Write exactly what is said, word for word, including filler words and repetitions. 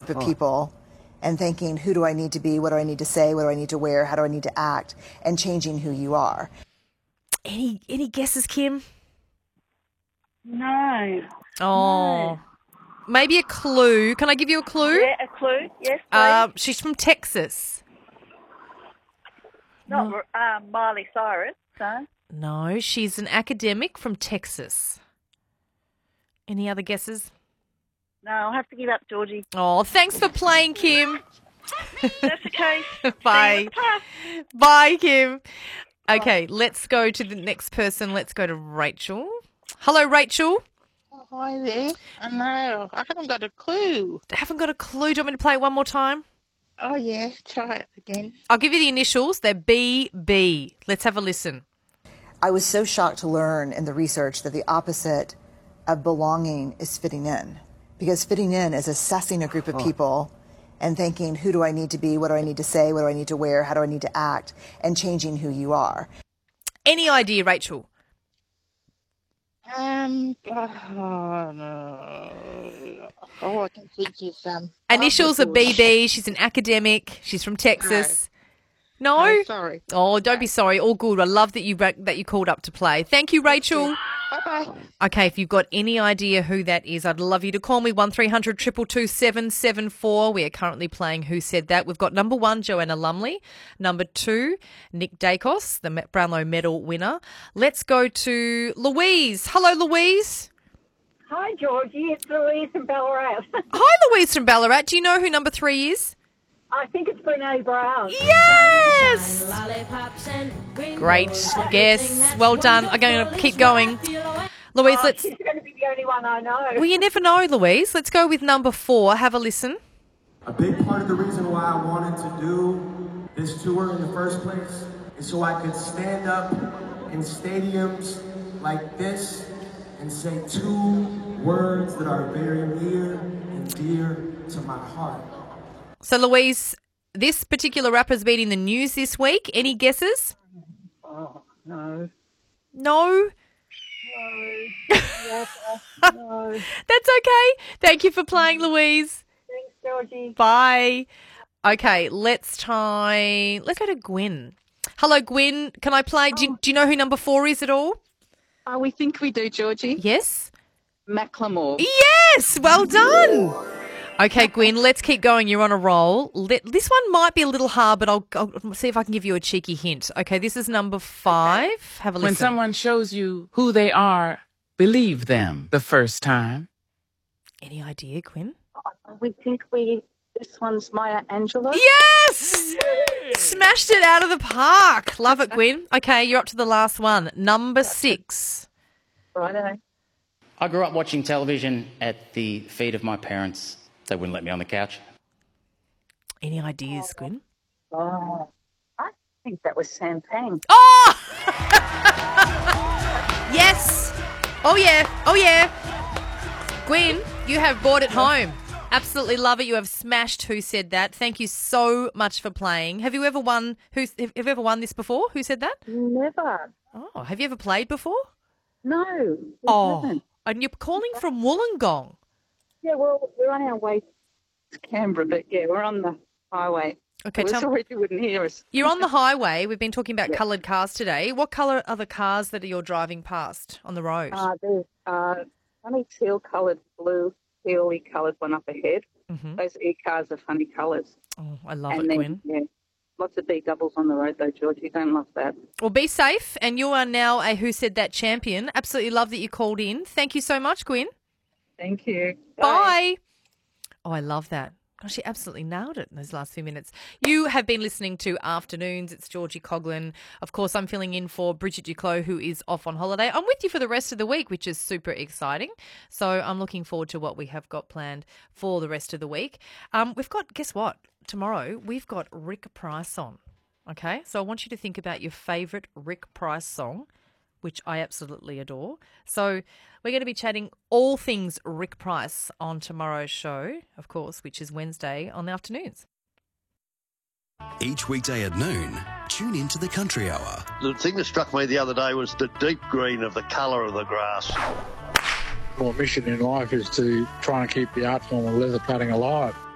group of people and thinking, who do I need to be? What do I need to say? What do I need to wear? How do I need to act? And changing who you are. Any any guesses, Kim? No. Oh. No. Maybe a clue. Can I give you a clue? Yeah, a clue. Yes, please. Uh, she's from Texas. Not um, Miley Cyrus, so. No, she's an academic from Texas. Any other guesses? No, I'll have to give up, Georgie. Oh, thanks for playing, Kim. That's okay. Bye. Bye, Kim. Okay, let's go to the next person. Let's go to Rachel. Hello, Rachel. Oh, hi there. I know. I haven't got a clue. Haven't got a clue. Do you want me to play it one more time? Oh, yeah. Try it again. I'll give you the initials. They're B B. Let's have a listen. I was so shocked to learn in the research that the opposite of belonging is fitting in. Because fitting in is assessing a group of people and thinking, who do I need to be? What do I need to say? What do I need to wear? How do I need to act? And changing who you are. Any idea, Rachel? Um, oh, no. All I can think is... Um, Initials are B B. She's an academic. She's from Texas. No? No, sorry. Oh, don't be sorry. All good. I love that you that you called up to play. Thank you, Rachel. Bye-bye. Okay, if you've got any idea who that is, I'd love you to call me, one three hundred two two two seven seven four. We are currently playing Who Said That. We've got number one, Joanna Lumley. Number two, Nick Dacos, the Brownlow Medal winner. Let's go to Louise. Hello, Louise. Hi, Georgie. It's Louise from Ballarat. Hi, Louise from Ballarat. Do you know who number three is? I think it's Brene Brown. Yes! Great guess. Well done. I'm going to keep going. Louise, Oh, let's... she's going to be the only one I know. Well, you never know, Louise. Let's go with number four. Have a listen. A big part of the reason why I wanted to do this tour in the first place is so I could stand up in stadiums like this and say two words that are very near and dear to my heart. So, Louise, this particular rapper's been in the news this week. Any guesses? Oh, no. No? No. no. That's okay. Thank you for playing, Louise. Thanks, Georgie. Bye. Okay, let's try... Let's go to Gwen. Hello, Gwen. Can I play... Do you, do you know who number four is at all? Oh, we think we do, Georgie. Yes? Macklemore. Yes! Well done. Okay, Gwen, let's keep going. You're on a roll. Let, this one might be a little hard, but I'll, I'll see if I can give you a cheeky hint. Okay, this is number five. Have a listen. When someone shows you who they are, believe them the first time. Any idea, Gwen? We think we... This one's Maya Angelou. Yes! Smashed it out of the park. Love it, Gwen. Okay, you're up to the last one. Number six. Righto. I grew up watching television at the feet of my parents. They wouldn't let me on the couch. Any ideas, Gwen? Oh, I think that was Sam Pang. Oh! Yes! Oh, yeah. Oh, yeah. Gwen, you have brought it home. Absolutely love it. You have smashed Who Said That. Thank you so much for playing. Have you ever won Who have you ever won this before? Who Said That? Never. Oh, have you ever played before? No. we Oh, haven't. and you're calling from Wollongong. Yeah, well, we're on our way to Canberra, but yeah, we're on the highway. Okay, We're tell sorry you wouldn't hear us. You're on the highway. We've been talking about Yeah. coloured cars today. What colour are the cars that you're driving past on the road? Uh, there's uh, funny teal-coloured, blue, teal-y coloured one up ahead. Mhm. Those e-cars are funny colours. Oh, I love and it, then, Gwen. Yeah, lots of B doubles on the road though, George. You don't love that. Well, be safe, and you are now a Who Said That champion. Absolutely love that you called in. Thank you so much, Gwen. Thank you. Bye. Oh, I love that. Gosh, she absolutely nailed it in those last few minutes. You have been listening to Afternoons. It's Georgie Coughlin. Of course, I'm filling in for Bridget Duclos, who is off on holiday. I'm with you for the rest of the week, which is super exciting. So I'm looking forward to what we have got planned for the rest of the week. Um, we've got, guess what? Tomorrow, we've got Rick Price on. Okay? So I want you to think about your favourite Rick Price song, which I absolutely adore. So we're going to be chatting all things Rick Price on tomorrow's show, of course, which is Wednesday on the afternoons. Each weekday at noon, tune into the Country Hour. The thing that struck me the other day was the deep green of the colour of the grass. My mission in life is to try and keep the art form of leather cutting alive.